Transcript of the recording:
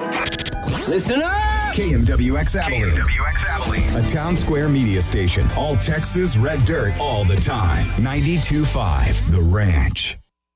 Listen up! KMWX Abilene. KMWX Abilene. A town square media station. All Texas red dirt all the time. 92.5 The Ranch.